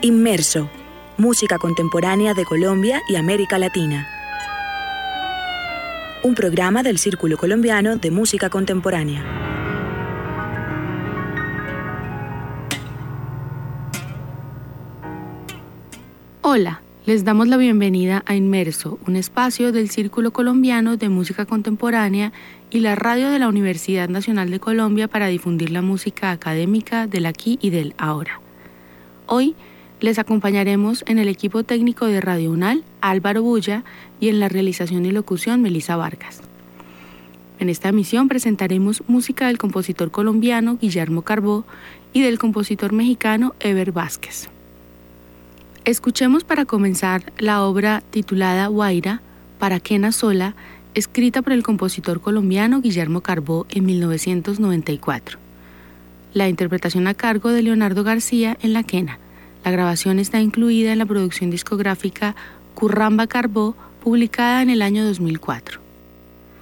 Inmerso, música contemporánea de Colombia y América Latina. Un programa del Círculo Colombiano de Música Contemporánea. Hola, les damos la bienvenida a Inmerso, un espacio del Círculo Colombiano de Música Contemporánea y la radio de la Universidad Nacional de Colombia para difundir la música académica del aquí y del ahora. Hoy les acompañaremos en el equipo técnico de Radio UNAL, Álvaro Bulla, y en la realización y locución, Melissa Vargas. En esta emisión presentaremos música del compositor colombiano Guillermo Carbó y del compositor mexicano Eber Vázquez. Escuchemos para comenzar la obra titulada Guaira, para quena sola, escrita por el compositor colombiano Guillermo Carbó en 1994. La interpretación a cargo de Leonardo García en la quena. La grabación está incluida en la producción discográfica Curramba Carbó, publicada en el año 2004.